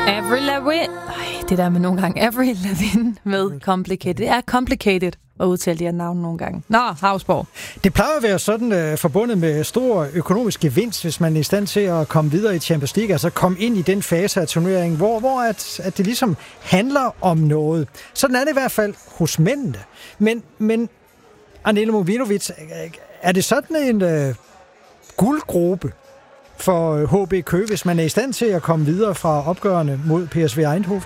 Avril Lavigne. Det der med nogle gange. Avril Lavigne med Complicated. Det er complicated at udtale de her navne nogle gange. Nå, Hausborg. Det plejer at være sådan forbundet med stor økonomisk gevinst, hvis man er i stand til at komme videre i Champions League, altså komme ind i den fase af turneringen, hvor at det ligesom handler om noget. Sådan er det i hvert fald hos mændene. Men Anela Movinovic, er det sådan en guldgruppe for HB Køge, hvis man er i stand til at komme videre fra opgørende mod PSV Eindhoven?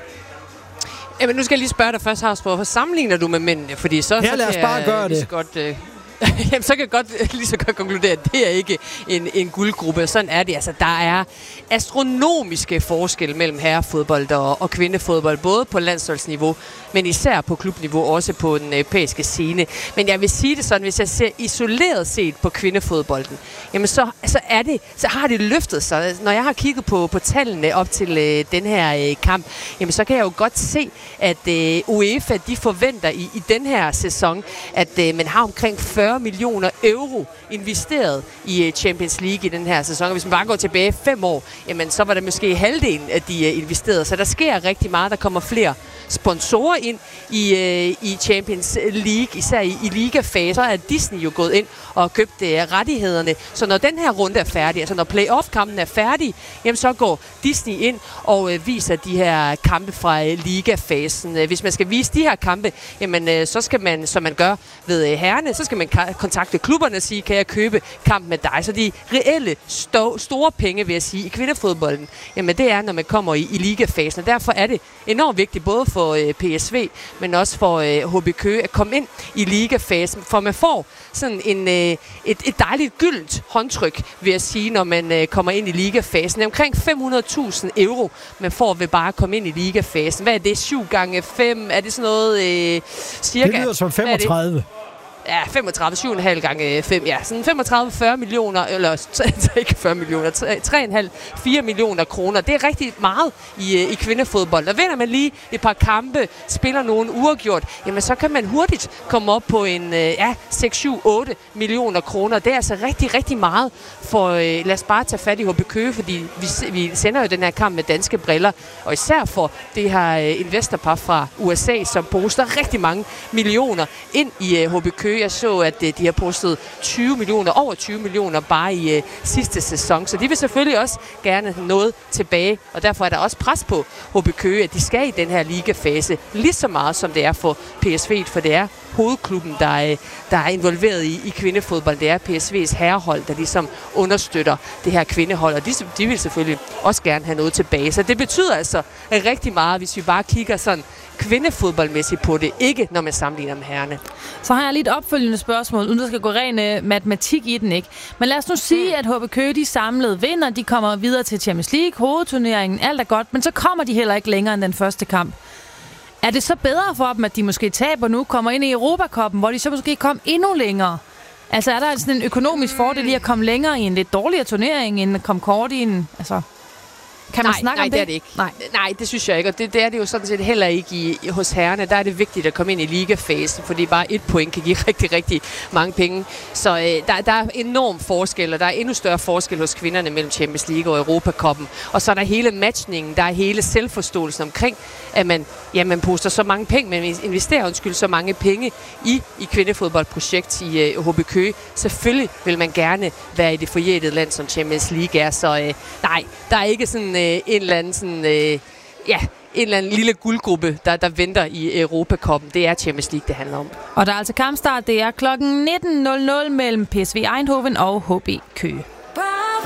Jamen, nu skal jeg lige spørge dig først, Hausborg. Hvor sammenligner du med mændene? Fordi så lad os bare gøre det. Jamen, så kan jeg lige så godt konkludere, at det er ikke en guldgruppe. Sådan er det. Altså, der er astronomiske forskelle mellem herrefodbold og kvindefodbold, både på landsholdsniveau, men især på klubniveau, også på den europæiske scene. Men jeg vil sige det sådan, hvis jeg ser isoleret set på kvindefodbolden, jamen så har det løftet sig. Når jeg har kigget på tallene op til den her kamp, jamen så kan jeg jo godt se, at UEFA, de forventer i den her sæson, at man har omkring 40 millioner euro investeret i Champions League i den her sæson. Og hvis man bare går tilbage 5 år, jamen så var der måske halvdelen af de investerede. Så der sker rigtig meget. Der kommer flere sponsorer ind i Champions League, især i ligafase. Så er Disney jo gået ind og købt rettighederne. Så når den her runde er færdig, altså når playoff-kampen er færdig, jamen så går Disney ind og viser de her kampe fra ligafasen. Hvis man skal vise de her kampe, jamen så skal man, som man gør ved herrerne, så skal man kontakte klubberne og sige, kan jeg købe kamp med dig? Så de reelle store penge, vil jeg sige, i kvindefodbolden, jamen det er, når man kommer i ligafasen. Og derfor er det enormt vigtigt, både for PSV, men også for HB Køge, at komme ind i ligafasen, for man får sådan et dejligt gyldent håndtryk, vil jeg sige, når man kommer ind i ligafasen. Omkring 500.000 euro, man får ved bare at komme ind i ligafasen. Hvad er det? 7 gange 5? Er det sådan noget cirka? Det lyder som 35. Ja, 35, 7,5 gange 5, ja. Sådan 35-40 millioner, eller ikke 40 millioner, 3,5-4 millioner kroner. Det er rigtig meget i kvindefodbold. Og vinder man lige et par kampe, spiller nogen uafgjort, jamen så kan man hurtigt komme op på en 6-7-8 millioner kroner. Det er altså rigtig, rigtig meget for, lad os bare tage fat i HB Køge, fordi vi sender jo den her kamp med danske briller, og især for det her investorpar fra USA, som poster rigtig mange millioner ind i HB Køge. Jeg så, at de har postet over 20 millioner bare i sidste sæson. Så de vil selvfølgelig også gerne have noget tilbage, og derfor er der også pres på HB Køge, at de skal i den her ligafase lige så meget, som det er for PSV, for det er hovedklubben, der er involveret i kvindefodbold. Det er PSV's herrehold, der ligesom understøtter det her kvindehold, og de vil selvfølgelig også gerne have noget tilbage. Så det betyder altså rigtig meget, hvis vi bare kigger sådan kvindefodboldmæssigt på det, ikke når man sammenligner med herrerne. Så har jeg lige et opfølgende spørgsmål, uden der skal gå ren matematik i den, ikke? Men lad os nu sige, at HB Køge, de samlede vinder, de kommer videre til Champions League, hovedturneringen, alt er godt, men så kommer de heller ikke længere end den første kamp. Er det så bedre for dem, at de måske taber nu, kommer ind i Europacupen, hvor de så måske kommer endnu længere? Altså er der sådan en økonomisk fordel i at komme længere i en lidt dårligere turnering, end at komme kort i en... Altså kan man snakke om det? Nej, det er det ikke. Nej, det synes jeg ikke, og det er det jo sådan set heller ikke hos herrerne. Der er det vigtigt at komme ind i ligafasen, fordi bare 1 point kan give rigtig, rigtig mange penge. Så der er enorm forskel, og der er endnu større forskel hos kvinderne mellem Champions League og Europacupen. Og så er der hele matchningen, der er hele selvforståelsen omkring, at man poster så mange penge, man investerer så mange penge i kvindefodboldprojekt i HB Køge. Selvfølgelig vil man gerne være i det forjættede land, som Champions League er, så nej, der er ikke sådan en eller anden lille guldgruppe, der venter i Europacupen. Det er Champions League, det handler om. Og der er altså kampstart. Det er kl. 19.00 mellem PSV Eindhoven og HB Køge.